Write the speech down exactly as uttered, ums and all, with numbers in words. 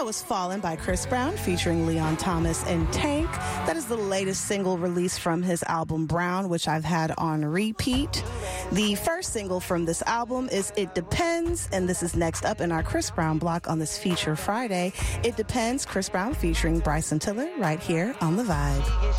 was Fallen by Chris Brown featuring Leon Thomas and Tank. That is the latest single released from his album Brown, which I've had on repeat. The first single from this album is It Depends, and this is next up in our Chris Brown block on this Feature Friday. It Depends, Chris Brown featuring Bryson Tiller right here on The Vibe.